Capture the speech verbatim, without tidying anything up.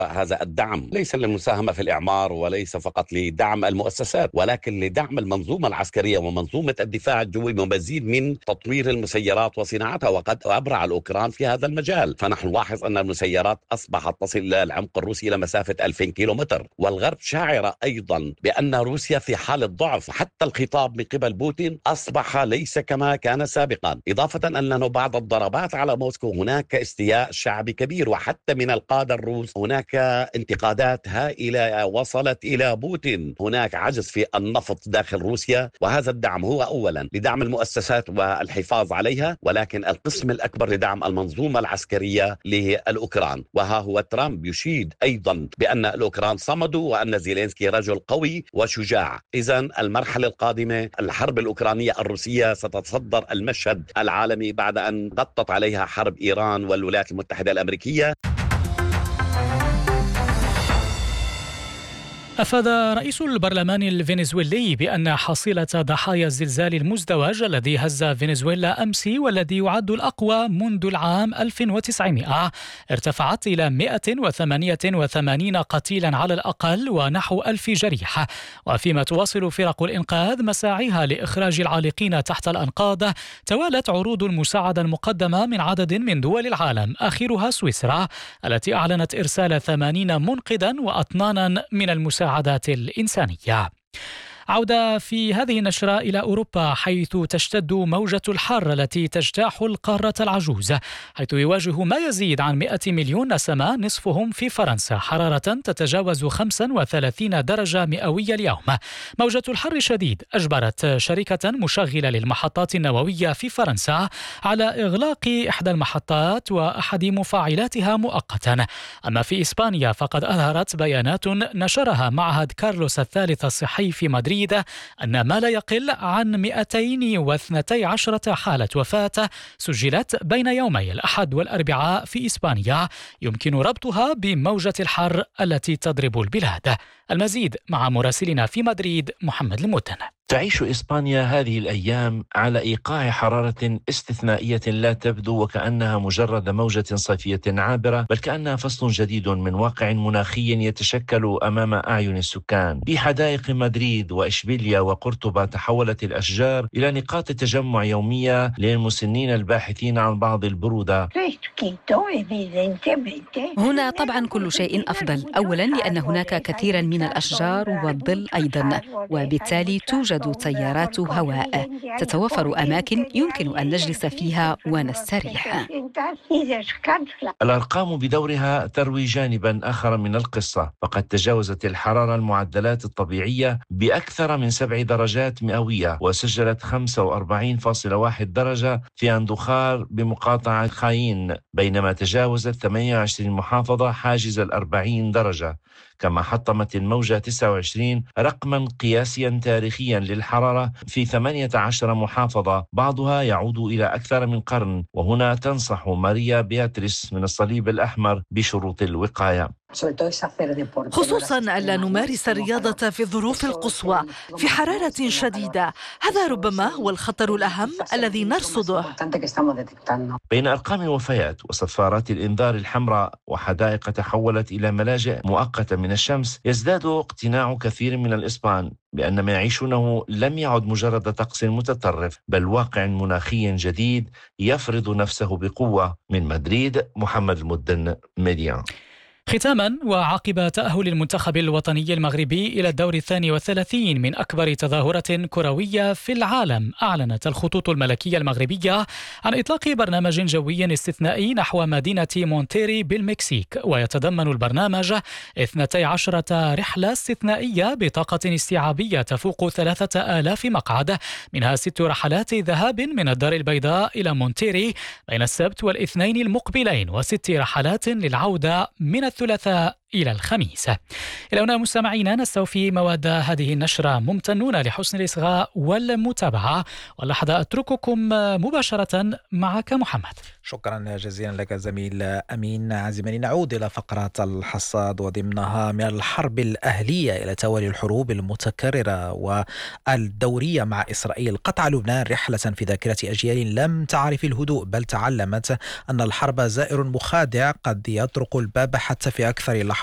هذا الدعم ليس للمساهمة في الإعمار وليس فقط لدعم المؤسسات، ولكن لدعم المنظومة العسكرية ومنظومة الدفاع الجوي ومزيد من تطوير المسيرات وصناعتها. وقد أبرع الأوكران في هذا المجال، فنحن نلاحظ أن المسيرات أصبحت تصل إلى العمق الروسي إلى مسافة ألفين كيلومتر، والغرب شاعر أيضا بأن روسيا في حالة ضعف. حتى الخطاب من قبل بوتين أصبح ليس كما كان سابقا، إضافة أنه بعد الضربات على موسكو هناك استياء شعبي كبير، وحتى من القادة الروس هناك انتقادات هائلة وصلت إلى بوتين. هناك عجز في النفط داخل روسيا، وهذا الدعم هو أولا لدعم المؤسسات والحفاظ عليها، ولكن القسم الأكبر لدعم المنظومة العسكرية للأوكران. وها هو ترامب يشيد أيضا بأن الأوكران صمدوا وأن زيلينسكي رجل قوي وشجاع. إذن المرحلة القادمة الحرب الأوكرانية الروسية ستتصدر المشهد العالمي بعد أن غطت عليها حرب إيران والولايات المتحدة الأمريكية. أفاد رئيس البرلمان الفنزويلي بأن حصيلة ضحايا الزلزال المزدوج الذي هز فنزويلا أمس والذي يعد الأقوى منذ العام ألف وتسعمائة ارتفعت إلى مئة وثمانية وثمانين قتيلا على الأقل ونحو ألف جريح. وفيما تواصل فرق الإنقاذ مساعيها لإخراج العالقين تحت الأنقاض، توالت عروض المساعدة المقدمة من عدد من دول العالم، آخرها سويسرا التي أعلنت إرسال ثمانين منقذا وأطنانا من المساعدة الإنسانية. عودة في هذه النشرة إلى أوروبا، حيث تشتد موجة الحر التي تجتاح القارة العجوز، حيث يواجه ما يزيد عن مئة مليون نسمة، نصفهم في فرنسا، حرارة تتجاوز خمسة وثلاثين درجة مئوية اليوم. موجة الحر الشديد أجبرت شركة مشغلة للمحطات النووية في فرنسا على إغلاق إحدى المحطات وأحد مفاعلاتها مؤقتا. أما في إسبانيا فقد أظهرت بيانات نشرها معهد كارلوس الثالث الصحي في مدريد أن ما لا يقل عن مئتين واثنتي عشرة حالة وفاة سجلت بين يومي الأحد والأربعاء في إسبانيا، يمكن ربطها بموجة الحر التي تضرب البلاد. المزيد مع مراسلنا في مدريد محمد المدن. تعيش إسبانيا هذه الأيام على إيقاع حرارة استثنائية لا تبدو وكأنها مجرد موجة صيفية عابرة، بل كأنها فصل جديد من واقع مناخي يتشكل أمام أعين السكان. في حدائق مدريد وإشبيليا وقرطبة تحولت الأشجار إلى نقاط تجمع يومية للمسنين الباحثين عن بعض البرودة. هنا طبعا كل شيء أفضل، أولا لأن هناك كثيرا من الأشجار والظل أيضا، وبالتالي توجد تيارات هواء، تتوفر أماكن يمكن أن نجلس فيها ونستريح. الأرقام بدورها تروي جانبا آخر من القصة، فقد تجاوزت الحرارة المعدلات الطبيعية بأكثر من سبع درجات مئوية، وسجلت خمسة وأربعين فاصلة واحد درجة في أندوخار بمقاطعة خاين، بينما تجاوزت ثمانية وعشرين محافظة حاجز الأربعين درجة. كما حطمت الموجة تسعة وعشرين رقما قياسيا تاريخيا للحرارة في ثمانية عشر محافظة، بعضها يعود إلى أكثر من قرن. وهنا تنصح ماريا بياتريس من الصليب الأحمر بشروط الوقاية، خصوصا ألا نمارس الرياضة في الظروف القصوى في حرارة شديدة. هذا ربما هو الخطر الأهم الذي نرصده. بين أرقام الوفيات وصفارات الإنذار الحمراء وحدائق تحولت إلى ملاجئ مؤقتة من الشمس، يزداد اقتناع كثير من الإسبان بأن ما يعيشونه لم يعد مجرد طقس متطرف، بل واقع مناخي جديد يفرض نفسه بقوة. من مدريد محمد المدن، ميديا. ختاما، وعقب تأهل المنتخب الوطني المغربي إلى الدور الثاني والثلاثين من أكبر تظاهرة كروية في العالم، أعلنت الخطوط الملكية المغربية عن إطلاق برنامج جوي استثنائي نحو مدينة مونتيري بالمكسيك، ويتضمن البرنامج اثنتي عشرة رحلة استثنائية بطاقة استيعابية تفوق ثلاثة آلاف مقعد، منها ست رحلات ذهاب من الدار البيضاء إلى مونتيري بين السبت والاثنين المقبلين، وست رحلات للعودة من الثلاثاء إلى الخميس. إلى هنا مستمعينا نستوفي مواد هذه النشرة، ممتنون لحسن الإصغاء والمتابعة، واللحظة أترككم مباشرة معك محمد. شكرا جزيلا لك زميل أمين عزماني. نعود إلى فقرة الحصاد وضمنها من الحرب الأهلية إلى توالي الحروب المتكررة والدورية مع إسرائيل. قطع لبنان رحلة في ذاكرة أجيال لم تعرف الهدوء، بل تعلمت أن الحرب زائر مخادع قد يطرق الباب حتى في أكثر لحظة